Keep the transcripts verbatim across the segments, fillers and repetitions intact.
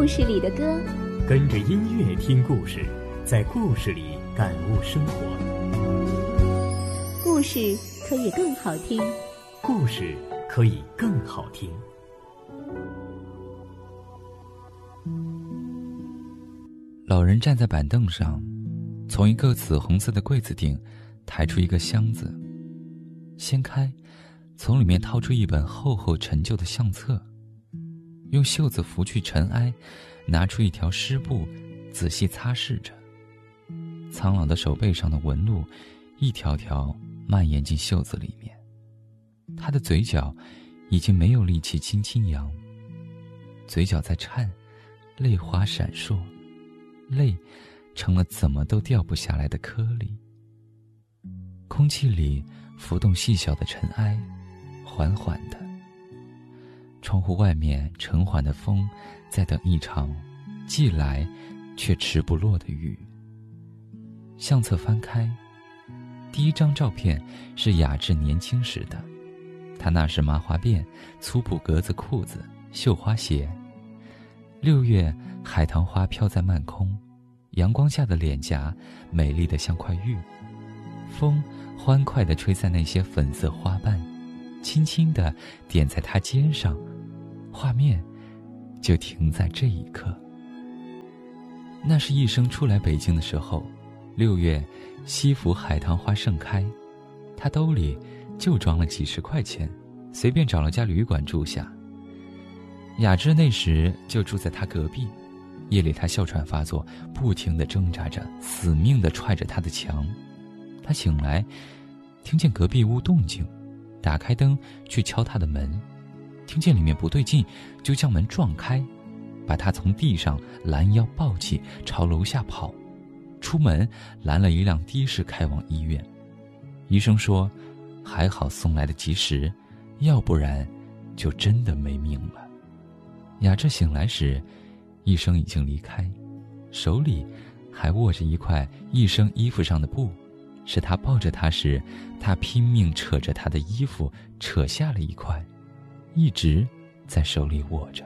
故事里的歌， 跟着音乐听故事，在故事里感悟生活。 故事可以更好听， 故事可以更好听。 老人站在板凳上，从一个紫红色的柜子顶抬出一个箱子，掀开，从里面掏出一本厚厚陈旧的相册，用袖子拂去尘埃，拿出一条湿布，仔细擦拭着。苍老的手背上的纹路一条条蔓延进袖子里面，他的嘴角已经没有力气轻轻扬，嘴角在颤，泪花闪烁，泪成了怎么都掉不下来的颗粒。空气里浮动细小的尘埃，缓缓的。窗户外面沉缓的风在等一场既来却迟不落的雨。相册翻开，第一张照片是雅致年轻时的，他那是麻花辫、粗布格子裤子、绣花鞋。六月，海棠花飘在漫空，阳光下的脸颊美丽得像块玉。风欢快地吹散那些粉色花瓣，轻轻地点在他肩上，画面就停在这一刻。那是一生出来北京的时候，六月西府海棠花盛开，他兜里就装了几十块钱，随便找了家旅馆住下。雅致那时就住在他隔壁，夜里他哮喘发作，不停地挣扎着，死命地踹着他的墙。他醒来，听见隔壁屋动静，打开灯去敲他的门，听见里面不对劲，就将门撞开，把他从地上拦腰抱起，朝楼下跑。出门拦了一辆的士开往医院。医生说还好送来的及时，要不然就真的没命了。雅致醒来时，医生已经离开，手里还握着一块医生衣服上的布，是他抱着他时，他拼命扯着他的衣服，扯下了一块，一直在手里握着。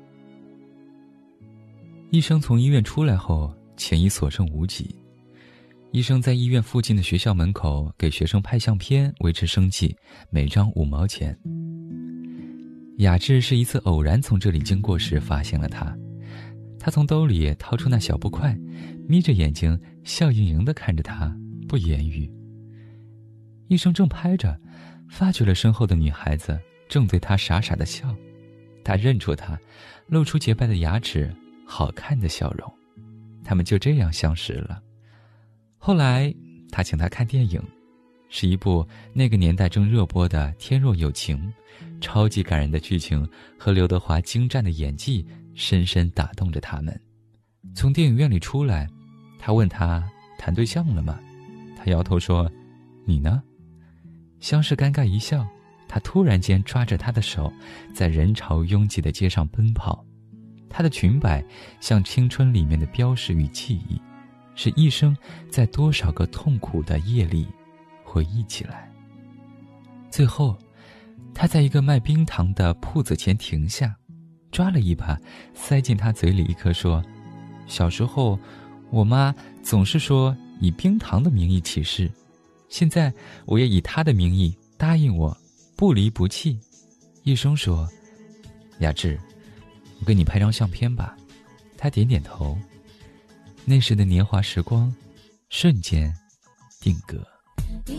医生从医院出来后，钱已所剩无几。医生在医院附近的学校门口给学生拍相片维持生计，每张五毛钱。雅致是一次偶然从这里经过时发现了他，他从兜里掏出那小布块，眯着眼睛笑盈盈地看着他，不言语。医生正拍着，发觉了身后的女孩子正对他傻傻地笑，他认出她，露出洁白的牙齿，好看的笑容。他们就这样相识了。后来他请他看电影，是一部那个年代正热播的《天若有情》，超级感人的剧情和刘德华精湛的演技深深打动着他们。从电影院里出来，他问他谈对象了吗？他摇头说你呢？相视尴尬一笑，他突然间抓着他的手，在人潮拥挤的街上奔跑。她的裙摆像青春里面的标识与记忆，是一生在多少个痛苦的夜里回忆起来。最后她在一个卖冰糖的铺子前停下，抓了一把塞进她嘴里一颗，说小时候我妈总是说以冰糖的名义起誓，现在我也以她的名义答应我不离不弃。医生说雅致，我给你拍张相片吧。他点点头。那时的年华时光瞬间定格。